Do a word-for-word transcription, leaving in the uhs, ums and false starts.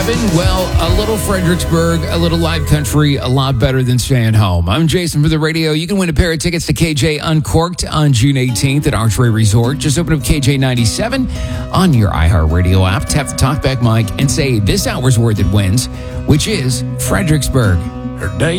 seven. Well, a little Fredericksburg, a little live country, a lot better than staying home. I'm Jason for the radio. You can win a pair of tickets to K J Uncorked on June eighteenth at Archway Resort. Just open up K J ninety-seven on your iHeartRadio app, tap the talkback mic, and say this hour's word that wins, which is Fredericksburg. Her day